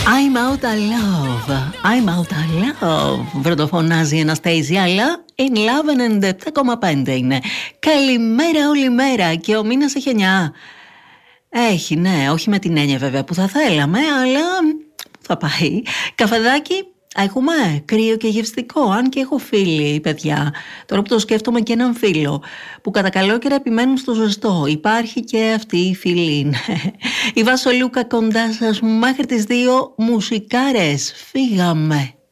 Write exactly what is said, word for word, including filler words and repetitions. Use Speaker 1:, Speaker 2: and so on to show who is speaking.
Speaker 1: I'm out of love, I'm out of love. Βροντοφωνάζει η Αναστέιζη, αλλά in love ενενήντα επτά κόμμα πέντε είναι. Καλημέρα όλη μέρα και ο μήνας έχει εννιά. Έχει, ναι, όχι με την έννοια βέβαια που θα θέλαμε, αλλά θα πάει. Καφεδάκι έχουμε, κρύο και γευστικό. Αν και έχω φίλοι, παιδιά, τώρα που το σκέφτομαι, και έναν φίλο που κατά καλό καιρό επιμένουν στο ζεστό. Υπάρχει και αυτή η φίλη. Η Βασολούκα κοντά σας μέχρι τις δύο. Μουσικάρες, φύγαμε.